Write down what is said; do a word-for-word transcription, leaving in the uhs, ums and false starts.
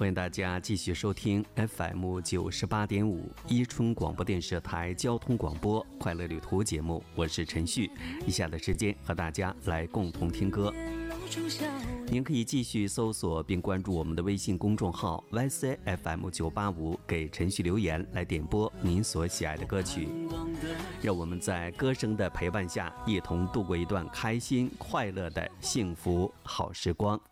欢迎大家继续收听 F M 九十八点五伊春广播电视台交通广播快乐旅途节目，我是陈旭。以下的时间和大家来共同听歌。您可以继续搜索并关注我们的微信公众号 Y C F M 九八五，给陈旭留言来点播您所喜爱的歌曲。让我们在歌声的陪伴下，一同度过一段开心快乐的幸福好时光。